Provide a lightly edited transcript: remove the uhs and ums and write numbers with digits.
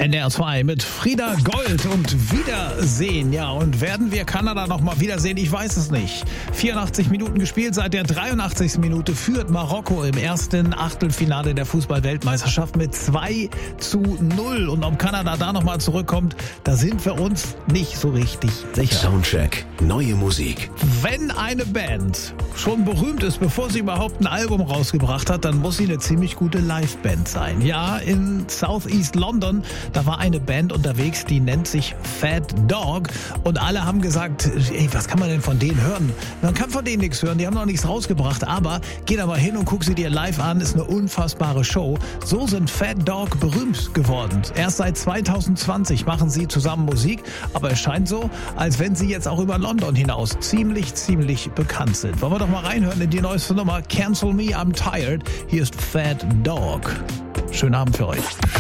NDR 2 mit Frieda Gold und Wiedersehen. Ja, und werden wir Kanada noch mal wiedersehen? Ich weiß es nicht. 84 Minuten gespielt, seit der 83. Minute führt Marokko im ersten Achtelfinale der Fußball-Weltmeisterschaft mit 2:0. Und ob Kanada da noch mal zurückkommt, da sind wir uns nicht so richtig sicher. Soundcheck, neue Musik. Wenn eine Band schon berühmt ist, bevor sie überhaupt ein Album rausgebracht hat, dann muss sie eine ziemlich gute Liveband sein. Ja, in Southeast London, da war eine Band unterwegs, die nennt sich Fat Dog. Und alle haben gesagt, ey, was kann man denn von denen hören? Man kann von denen nichts hören, die haben noch nichts rausgebracht. Aber geh da mal hin und guck sie dir live an, ist eine unfassbare Show. So sind Fat Dog berühmt geworden. Erst seit 2020 machen sie zusammen Musik, aber es scheint so, als wenn sie jetzt auch über London hinaus ziemlich bekannt sind. Wollen wir doch mal reinhören in die neueste Nummer Cancel Me, I'm Tired. Hier ist Fat Dog. Schönen Abend für euch.